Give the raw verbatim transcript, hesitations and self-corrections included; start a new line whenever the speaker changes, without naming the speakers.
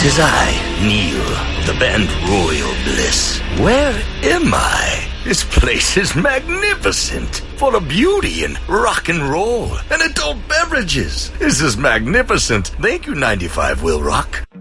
'Tis I, Neil, the band Royal Bliss. Where am I? This place is magnificent, full of beauty and rock and roll and adult beverages. This is magnificent. Thank you, ninety-five Will Rock.